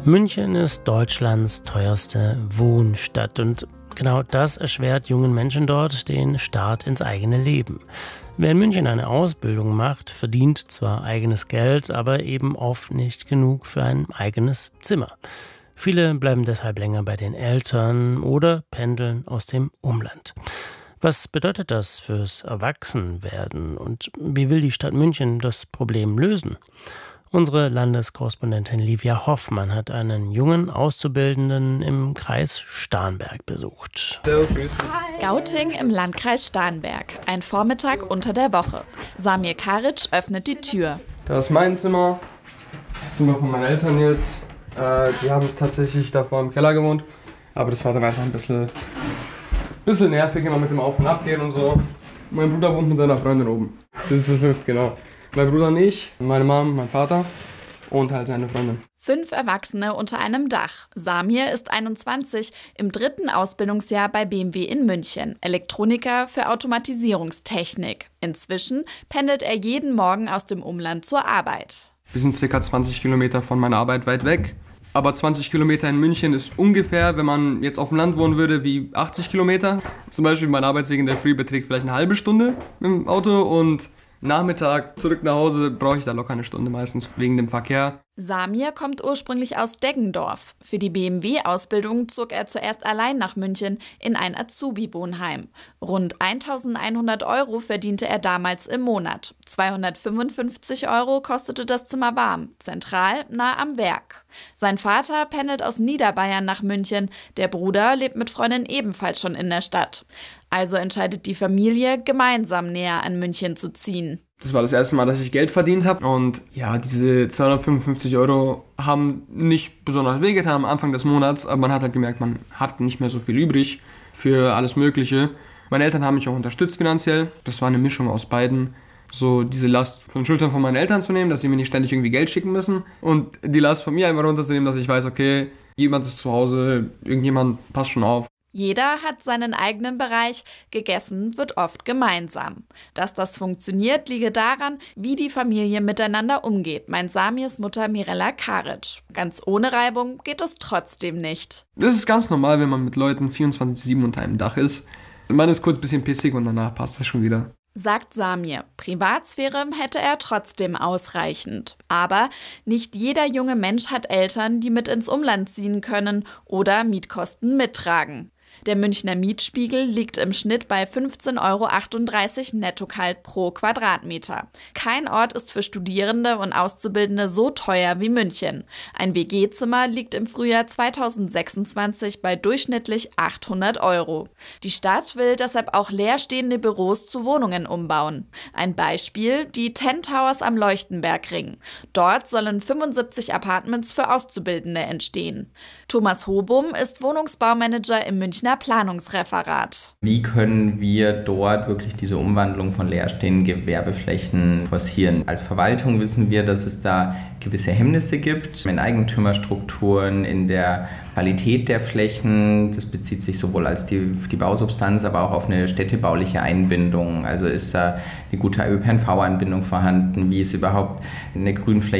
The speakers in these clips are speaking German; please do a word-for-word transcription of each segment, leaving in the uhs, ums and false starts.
München ist Deutschlands teuerste Wohnstadt und genau das erschwert jungen Menschen dort den Start ins eigene Leben. Wer in München eine Ausbildung macht, verdient zwar eigenes Geld, aber eben oft nicht genug für ein eigenes Zimmer. Viele bleiben deshalb länger bei den Eltern oder pendeln aus dem Umland. Was bedeutet das fürs Erwachsenwerden und wie will die Stadt München das Problem lösen? Unsere Landeskorrespondentin Livia Hoffmann hat einen jungen Auszubildenden im Kreis Starnberg besucht. Servus, grüß dich. Gauting im Landkreis Starnberg. Ein Vormittag unter der Woche. Samir Karic öffnet die Tür. Das ist mein Zimmer. Das Zimmer von meinen Eltern jetzt. Äh, die haben tatsächlich davor im Keller gewohnt. Aber das war dann einfach ein bisschen, bisschen nervig, immer mit dem Auf- und Abgehen und so. Mein Bruder wohnt mit seiner Freundin oben. Das ist das fünfte, genau. Mein Bruder und ich, meine Mom, mein Vater und halt seine Freundin. Fünf Erwachsene unter einem Dach. Samir ist einundzwanzig, im dritten Ausbildungsjahr bei B M W in München. Elektroniker für Automatisierungstechnik. Inzwischen pendelt er jeden Morgen aus dem Umland zur Arbeit. Wir sind ca. zwanzig Kilometer von meiner Arbeit weit weg. Aber zwanzig Kilometer in München ist ungefähr, wenn man jetzt auf dem Land wohnen würde, wie achtzig Kilometer. Zum Beispiel mein Arbeitsweg in der Früh beträgt vielleicht eine halbe Stunde mit dem Auto und Nachmittag zurück nach Hause brauche ich da locker eine Stunde meistens wegen dem Verkehr. Samir kommt ursprünglich aus Deggendorf. Für die B M W-Ausbildung zog er zuerst allein nach München in ein Azubi-Wohnheim. Rund eintausendeinhundert Euro verdiente er damals im Monat. zweihundertfünfundfünfzig Euro kostete das Zimmer warm, zentral nah am Werk. Sein Vater pendelt aus Niederbayern nach München. Der Bruder lebt mit Freundin ebenfalls schon in der Stadt. Also entscheidet die Familie, gemeinsam näher an München zu ziehen. Das war das erste Mal, dass ich Geld verdient habe. Und ja, diese zweihundertfünfundfünfzig Euro haben nicht besonders wehgetan am Anfang des Monats. Aber man hat halt gemerkt, man hat nicht mehr so viel übrig für alles Mögliche. Meine Eltern haben mich auch unterstützt finanziell. Das war eine Mischung aus beiden. So diese Last von den Schultern von meinen Eltern zu nehmen, dass sie mir nicht ständig irgendwie Geld schicken müssen. Und die Last von mir einfach runterzunehmen, dass ich weiß, okay, jemand ist zu Hause, irgendjemand passt schon auf. Jeder hat seinen eigenen Bereich, gegessen wird oft gemeinsam. Dass das funktioniert, liege daran, wie die Familie miteinander umgeht, meint Samirs Mutter Mirella Karic. Ganz ohne Reibung geht es trotzdem nicht. Das ist ganz normal, wenn man mit Leuten vierundzwanzig sieben unter einem Dach ist. Man ist kurz ein bisschen pissig und danach passt das schon wieder. Sagt Samir. Privatsphäre hätte er trotzdem ausreichend. Aber nicht jeder junge Mensch hat Eltern, die mit ins Umland ziehen können oder Mietkosten mittragen. Der Münchner Mietspiegel liegt im Schnitt bei fünfzehn Euro achtunddreißig netto kalt pro Quadratmeter. Kein Ort ist für Studierende und Auszubildende so teuer wie München. Ein W G-Zimmer liegt im Frühjahr zweitausendsechsundzwanzig bei durchschnittlich achthundert Euro. Die Stadt will deshalb auch leerstehende Büros zu Wohnungen umbauen. Ein Beispiel: die Ten Towers am Leuchtenbergring. Dort sollen fünfundsiebzig Apartments für Auszubildende entstehen. Thomas Hobum ist Wohnungsbaumanager im Münchner Planungsreferat. Wie können wir dort wirklich diese Umwandlung von leerstehenden Gewerbeflächen forcieren? Als Verwaltung wissen wir, dass es da gewisse Hemmnisse gibt in Eigentümerstrukturen, in der Qualität der Flächen. Das bezieht sich sowohl als die, die Bausubstanz, aber auch auf eine städtebauliche Einbindung. Also ist da eine gute Ö P N V-Anbindung vorhanden? Wie ist überhaupt eine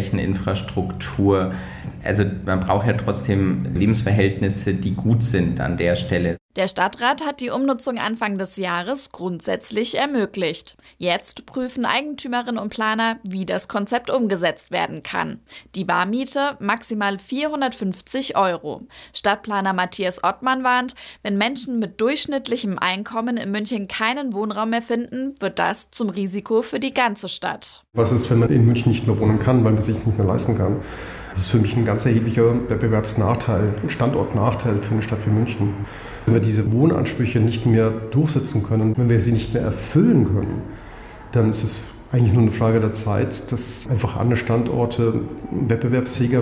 Grünflächeninfrastruktur? Also man braucht ja trotzdem Lebensverhältnisse, die gut sind an der Stelle. Der Stadtrat hat die Umnutzung Anfang des Jahres grundsätzlich ermöglicht. Jetzt prüfen Eigentümerinnen und Planer, wie das Konzept umgesetzt werden kann. Die Warmiete maximal vierhundertfünfzig Euro. Stadtplaner Matthias Ottmann warnt, wenn Menschen mit durchschnittlichem Einkommen in München keinen Wohnraum mehr finden, wird das zum Risiko für die ganze Stadt. Was ist, wenn man in München nicht mehr wohnen kann, weil man sich nicht mehr leisten kann? Das ist für mich ein ganz erheblicher Wettbewerbsnachteil, ein Standortnachteil für eine Stadt wie München. Wenn wir diese Wohnansprüche nicht mehr durchsetzen können, wenn wir sie nicht mehr erfüllen können, dann ist es eigentlich nur eine Frage der Zeit, dass einfach andere Standorte wettbewerbsfähiger